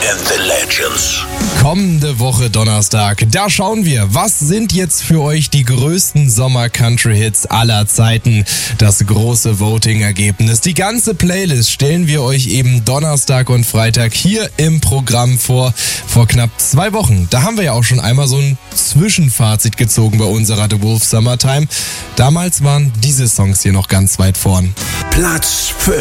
and the Legends. Kommende Woche Donnerstag, da schauen wir, was sind jetzt für euch die größten Sommer-Country-Hits aller Zeiten? Das große Voting-Ergebnis. Die ganze Playlist stellen wir euch eben Donnerstag und Freitag hier im Programm vor knapp 2 Wochen. Da haben wir ja auch schon einmal so ein Zwischenfazit gezogen bei unserer The Wolf Summertime. Damals waren diese Songs hier noch ganz weit vorn. Platz 5.